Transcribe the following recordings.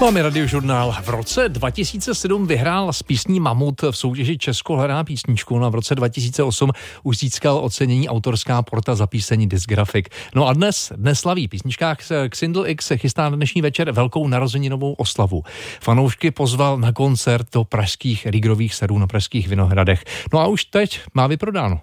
Máme Radiožurnál. V roce 2007 vyhrál s písní Mamut v soutěži Česko hledá písničku. No a v roce 2008 už získal ocenění autorská porta za píseň Disgrafik. No a dnes slaví písničkách Xindl X chystá na dnešní večer velkou narozeninovou oslavu. Fanoušky pozval na koncert do pražských Rigrových sadů na Pražských Vinohradech. No a už teď má vyprodáno.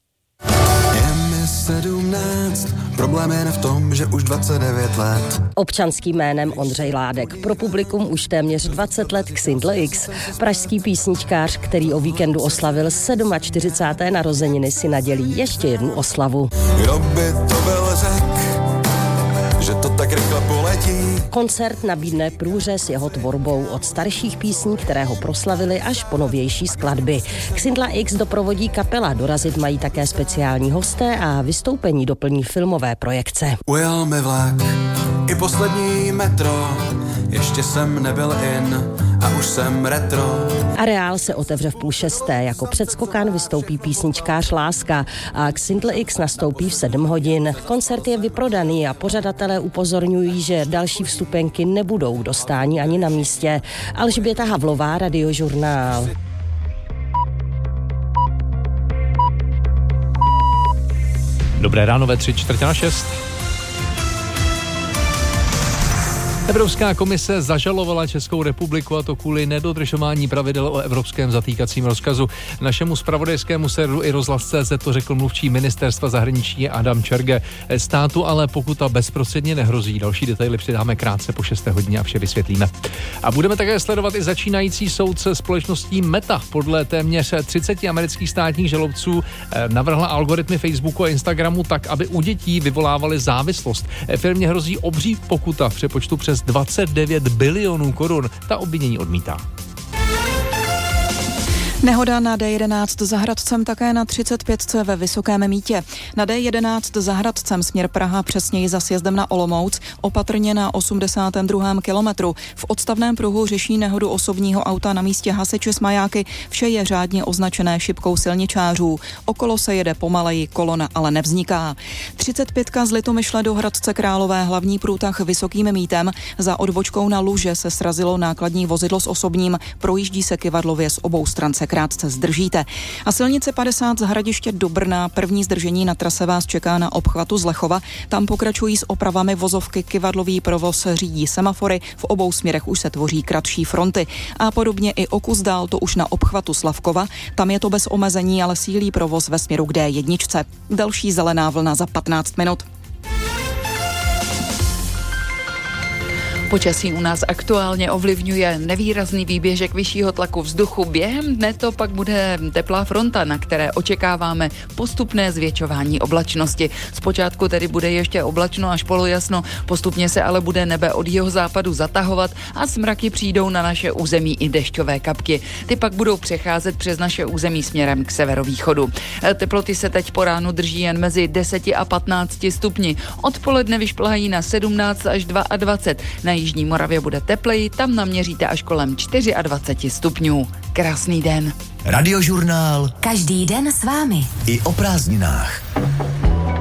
17, problém je v tom, že už 29 let. Občanským jménem Ondřej Ládek. Pro publikum už téměř 20 let Xindl X. Pražský písničkář, který o víkendu oslavil 47. narozeniny, si nadělí ještě jednu oslavu. Kdo by to byl řek, že to tak rychle poletí. Koncert nabídne průřez jeho tvorbou od starších písní, které ho proslavily, až po novější skladby. Xindla X doprovodí kapela, dorazit mají také speciální hosté a vystoupení doplní filmové projekce. Ujel mi vlak, i poslední metro, ještě jsem nebyl in a už jsem retro. Areál se otevře v 5:30, jako předskokan vystoupí písničkář Láska a Xindl X nastoupí v 7 hodin. Koncert je vyprodaný a pořadatelé upozorňují, že další vstupenky nebudou k dostání ani na místě. Alžběta Havlová, Radiožurnál. Dobré ráno ve 5:45. Evropská komise zažalovala Českou republiku, a to kvůli nedodržování pravidel o evropském zatýkacím rozkazu. Našemu zpravodajskému serveru i rozhlas.cz to řekl mluvčí ministerstva zahraničí Adam Čerge. Státu ale pokuta bezprostředně nehrozí. Další detaily přidáme krátce po 6 hodině a vše vysvětlíme. A budeme také sledovat i začínající soud se společností Meta. Podle téměř 30 amerických státních žalobců navrhla algoritmy Facebooku a Instagramu tak, aby u dětí vyvolávaly závislost. Firmě hrozí obří pokuta v přepočtu přes 29 bilionů korun. Ta obvinění odmítá. Nehoda na D11 za Hradcem, také na 35 ve Vysokém Mýtě. Na D11 za Hradcem směr Praha, přesněji za sjezdem na Olomouc, opatrně na 82. kilometru. V odstavném pruhu řeší nehodu osobního auta na místě hasiči s majáky. Vše je řádně označené šipkou silničářů. Okolo se jede pomaleji, kolona ale nevzniká. 35 z Litomyšle do Hradce Králové, hlavní průtah Vysokým Mýtem. Za odbočkou na Luže se srazilo nákladní vozidlo s osobním. Projíždí se kyvadlově z obou stran, krátce zdržíte. A silnice 50 z Hradiště do Brna, první zdržení na trase vás čeká na obchvatu z Lechova. Tam pokračují s opravami vozovky, kyvadlový provoz řídí semafory, v obou směrech už se tvoří kratší fronty. A podobně i o kus dál, to už na obchvatu Slavkova, tam je to bez omezení, ale sílí provoz ve směru k D1. Další zelená vlna za 15 minut. Počasí u nás aktuálně ovlivňuje nevýrazný výběžek vyššího tlaku vzduchu. Během dne to pak bude teplá fronta, na které očekáváme postupné zvětšování oblačnosti. Zpočátku tedy bude ještě oblačno až polojasno, postupně se ale bude nebe od jihozápadu zatahovat a z mraky přijdou na naše území i dešťové kapky. Ty pak budou přecházet přes naše území směrem k severovýchodu. Teploty se teď po ránu drží jen mezi 10 a 15 stupni. Odpoledne vyšplhají na 17 až 22. Na jižní Moravě bude tepleji, tam naměříte až kolem 24 stupňů. Krásný den. Radiožurnál. Každý den s vámi. I o prázdninách.